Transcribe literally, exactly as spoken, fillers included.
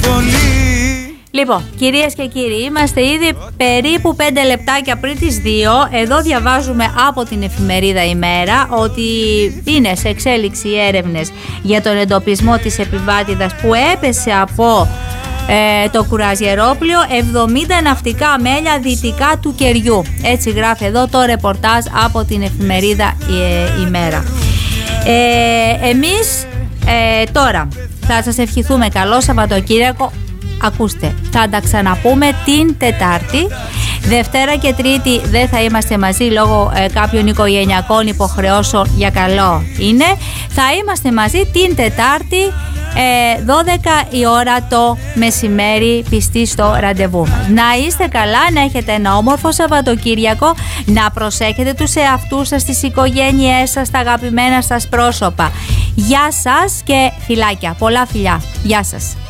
πολύ. Λοιπόν, κυρίες και κύριοι, είμαστε ήδη περίπου πέντε λεπτάκια πριν τις δύο. Εδώ διαβάζουμε από την εφημερίδα Ημέρα ότι είναι σε εξέλιξη οι έρευνες για τον εντοπισμό της επιβάτηδας που έπεσε από ε, το κουραζιερόπλιο εβδομήντα ναυτικά μέλια δυτικά του κεριού. Έτσι γράφει εδώ το ρεπορτάζ από την εφημερίδα ε, Ημέρα. Ε, εμείς ε, τώρα θα σας ευχηθούμε καλό Σαββατοκύριακο. Ακούστε, θα τα ξαναπούμε την Τετάρτη. Δευτέρα και Τρίτη δεν θα είμαστε μαζί λόγω ε, κάποιων οικογενειακών υποχρεώσεων, για καλό είναι. Θα είμαστε μαζί την Τετάρτη ε, δώδεκα η ώρα το μεσημέρι, πιστοί στο ραντεβού μας. Να είστε καλά, να έχετε ένα όμορφο Σαββατοκύριακο, να προσέχετε τους εαυτούς σας, τις οικογένειές σας, τα αγαπημένα σας πρόσωπα. Γεια σας και φιλάκια, πολλά φιλιά. Γεια σας.